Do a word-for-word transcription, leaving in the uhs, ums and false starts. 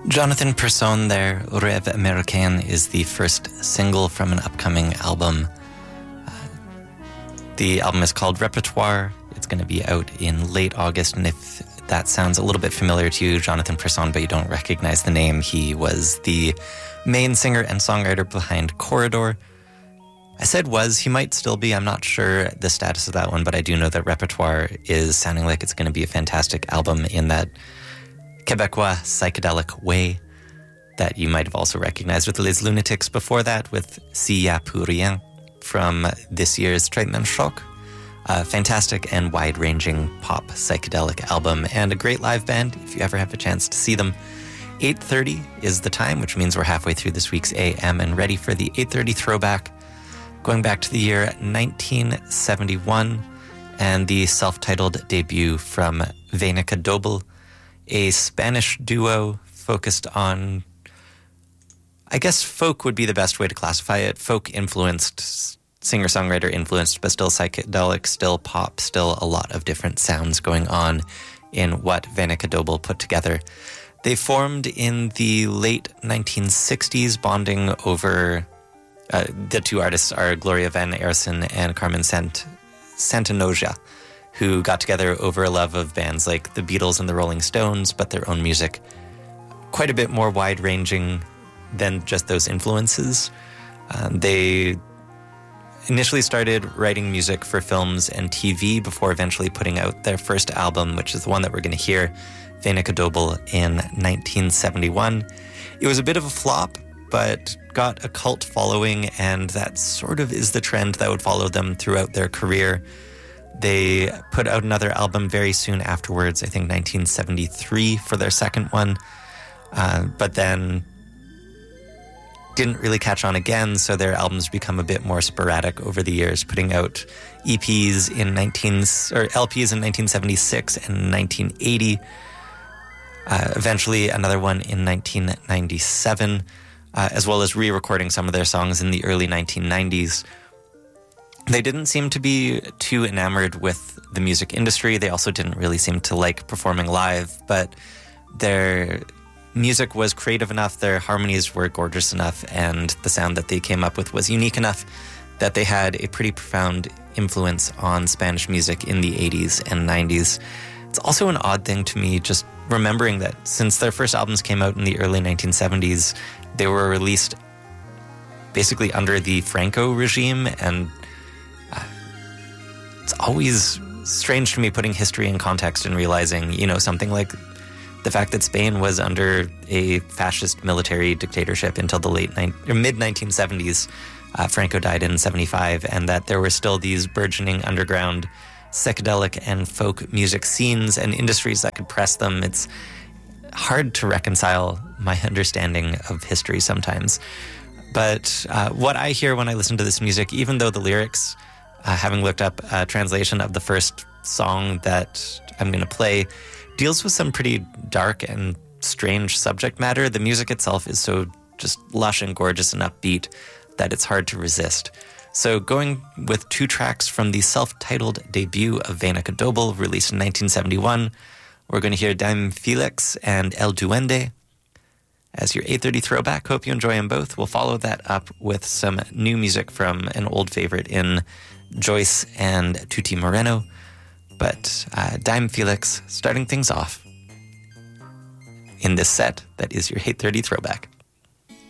Jonathan Persson there, Rêve Américain, is the first single from an upcoming album. Uh, the album is called Repertoire. It's going to be out in late August, and if that sounds a little bit familiar to you, Jonathan Persson, but you don't recognize the name, he was the main singer and songwriter behind Corridor. I said was, he might still be, I'm not sure the status of that one, but I do know that Repertoire is sounding like it's going to be a fantastic album in that Quebecois psychedelic way that you might have also recognized with Les Lunatics before that, with S'il y a plus rien from this year's Traitement Choc. A fantastic and wide-ranging pop psychedelic album and a great live band if you ever have a chance to see them. eight thirty is the time, which means we're halfway through this week's A M and ready for the eight thirty throwback, going back to the year nineteen seventy-one and the self-titled debut from Vainica Dobel, a Spanish duo focused on, I guess folk would be the best way to classify it, folk-influenced, singer-songwriter influenced, but still psychedelic, still pop, still a lot of different sounds going on in what Vainica Dobel put together. They formed in the late nineteen sixties, bonding over, uh, the two artists are Gloria Van Aersen and Carmen Sant- Santanoja, who got together over a love of bands like the Beatles and the Rolling Stones, but their own music quite a bit more wide-ranging than just those influences. Um, they initially started writing music for films and T V before eventually putting out their first album, which is the one that we're going to hear, Vainica Dobel, in nineteen seventy-one. It was a bit of a flop, but got a cult following, and that sort of is the trend that would follow them throughout their career. They put out another album very soon afterwards, I think nineteen seventy-three for their second one, uh, but then didn't really catch on again, so their albums become a bit more sporadic over the years, putting out E Ps in nineteen or L Ps in nineteen seventy-six and nineteen eighty. Uh, eventually, another one in nineteen ninety-seven, uh, as well as re-recording some of their songs in the early nineteen nineties. They didn't seem to be too enamored with the music industry. They also didn't really seem to like performing live, but their music was creative enough, their harmonies were gorgeous enough, and the sound that they came up with was unique enough that they had a pretty profound influence on Spanish music in the eighties and nineties. It's also an odd thing to me just remembering that since their first albums came out in the early nineteen seventies, they were released basically under the Franco regime, and uh, it's always strange to me putting history in context and realizing, you know, something like the fact that Spain was under a fascist military dictatorship until the late ni- or mid nineteen seventies. Uh, Franco died in seventy-five, and that there were still these burgeoning underground psychedelic and folk music scenes and industries that could press them. It's hard to reconcile my understanding of history sometimes. But uh, what I hear when I listen to this music, even though the lyrics, uh, having looked up a translation of the first song that I'm going to play, deals with some pretty dark and strange subject matter, the music itself is so just lush and gorgeous and upbeat that it's hard to resist. So going with two tracks from the self-titled debut of Vainica Dobel, released in nineteen seventy-one, we're going to hear Dime Felix and El Duende as your eight thirty throwback. Hope you enjoy them both. We'll follow that up with some new music from an old favorite in Joyce and Tutti Moreno. But uh, Dime Felix starting things off in this set that is your eight thirty throwback.